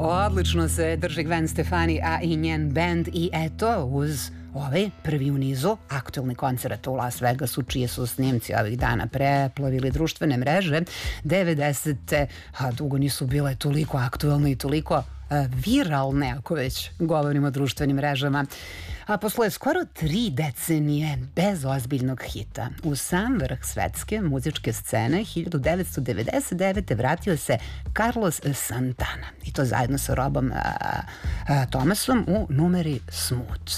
Odlično se drži Gwen Stefani, a i njen band, i eto, uz ovaj prvi u nizu aktualni koncert u Las Vegasu, čije su snimci ovih dana preplavili društvene mreže, 90. a dugo nisu bile toliko aktualne i toliko viralne, ako već govorimo o društvenim mrežama. A posle skoro 3 decenije bez ozbiljnog hita, u sam vrh svetske muzičke scene 1999. vratio se Carlos Santana, i to zajedno sa Robom Thomasom u numeri Smooth.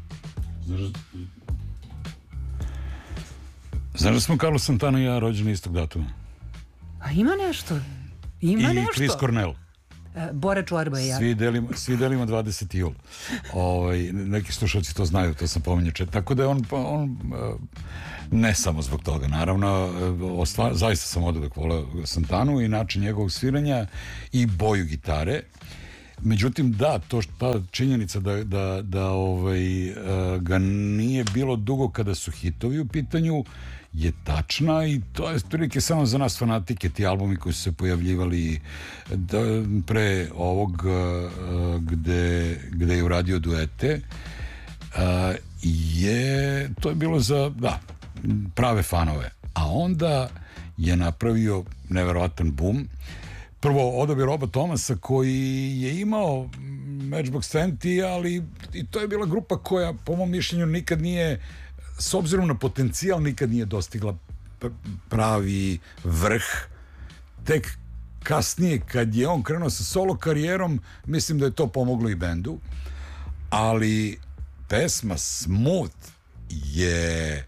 Znaš da smo Carlos Santana i ja rođeni istog datuma? A ima nešto. Ima nešto. I Chris Cornell. Bora Čorba i ja. Svi delimo 20. jul. Neki slušalci to znaju, to sam pominjao. Tako da je on ne samo zbog toga, naravno, zaista sam od uvek voleo Santanu i način njegovog sviranja i boju gitare. Međutim, da, ta činjenica da ga nije bilo dugo kada su hitovi u pitanju je tačna, i to je prilike samo za nas fanatike. Ti albumi koji su se pojavljivali pre ovog gde je uradio duete, to je bilo za prave fanove. A onda je napravio neverovatan bum. Prvo odabir Roba Thomasa, koji je imao Matchbox 20, ali i to je bila grupa koja, po mom mišljenju, nikad nije, s obzirom na potencijal, nikad nije dostigla pravi vrh. Tek kasnije, kad je on krenuo sa solo karijerom, mislim da je to pomoglo i bendu, ali pesma Smooth je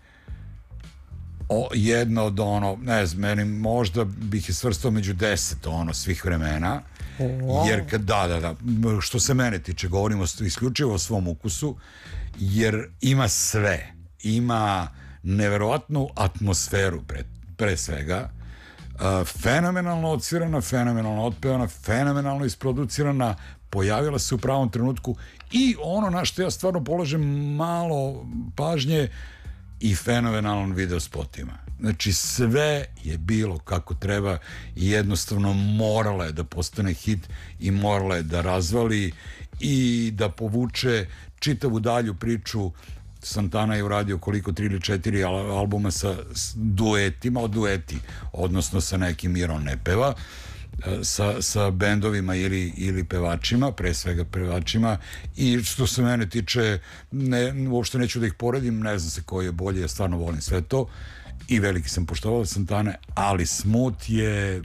jedna od ne znam, meni možda bih je svrstao među 10 svih vremena, jer što se mene tiče, govorimo isključivo o svom ukusu, jer ima sve, ima neverovatnu atmosferu pre svega, fenomenalno odsvirana, fenomenalno otpevana, fenomenalno isproducirana, pojavila se u pravom trenutku, i ono na što ja stvarno polažem malo pažnje, i fenomenalan video spotima. Znači, sve je bilo kako treba i jednostavno morala je da postane hit i morala je da razvali i da povuče čitavu dalju priču. Santana je uradio koliko, 3 ili 4 albuma sa duetima, odnosno sa nekim, jer on ne peva, sa bendovima ili pevačima, pre svega pevačima, i što se mene tiče, uopšte neću da ih poredim, ne znam se koji je bolji, ja stvarno volim sve to i veliki sam poštovao Santane, ali Smooth je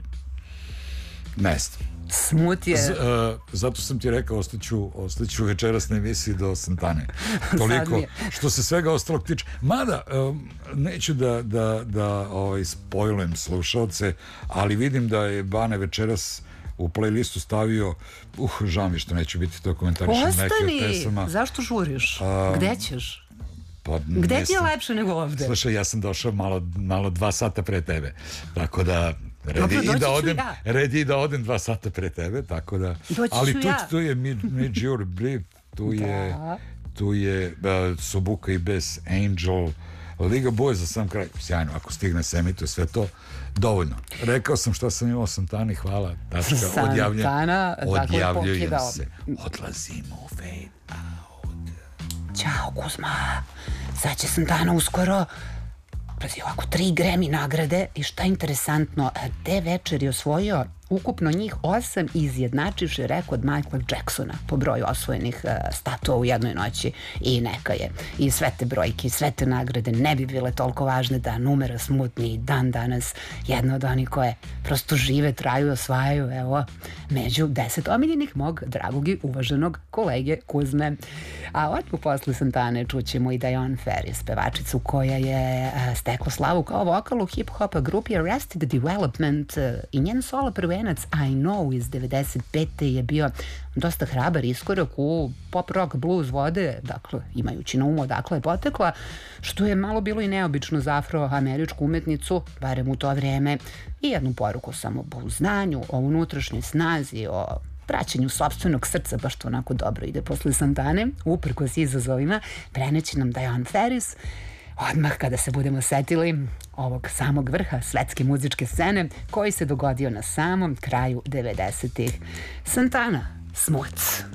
Smooth je... Zato sam ti rekao, ostaću večeras na emisiji do Santane. Toliko, što se svega ostalog tiče. Mada, neću da spojlujem slušalce, ali vidim da je Bane večeras u playlistu stavio, žao mi što neću biti to komentarišem neke od pesama. Ostani, zašto žuriš? Gde ćeš? Gde ti je lepše nego ovde? Slušaj, ja sam došao malo 2 sata pre tebe, tako da red je da odem 2 sata pre tebe, tako da... Ali tu je Mid Your Brief, tu je Sobuka i Bes, Angel, Liga Boy za sam kraj. Sjajno, ako stigne se emituje sve to, dovoljno. Rekao sam šta sam imao Santani, hvala, tačka, odjavljujem se. Odlazimo u fade out. Ćao, Kuzma. Sad će Santana uskoro... Pazi, ovako, 3 Grammy nagrade, i šta je interesantno, te večer je osvojio ukupno njih 8, izjednačivši rekord Michaela Jacksona po broju osvojenih statova u jednoj noći, i neka je. I sve te brojke, sve te nagrade ne bi bile toliko važne da numera Smooth i dan danas jedna od onih koje prosto žive, traju, osvajaju, evo, među 10 omiljenih mog dragog i uvaženog kolege Kuzme. A odmah posle Santane čućemo i Diane Ferris, pevačicu koja je stekla slavu kao vokal u hip-hop grupi Arrested Development, i njen solo prvenac I Know iz 95. je bio dosta hrabar iskorak u pop rock blues vode, dakle, imajući na umu odakle je potekla, što je malo bilo i neobično za afroameričku umetnicu, barem u to vreme, i jednu poruku o samopouznanju, o unutrašnjoj snazi, o praćenju sopstvenog srca, baš to onako dobro ide posle Santane, uprkos izazovima, preneće nam Diane Ferris, odmah kada se budemo setili ovog samog vrha svetske muzičke scene koji se dogodio na samom kraju 90-ih. Santana, Smuc.